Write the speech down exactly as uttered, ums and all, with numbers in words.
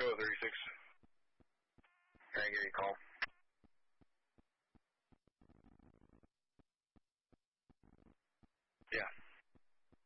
Go thirty-six. Can I give you a call? Yeah.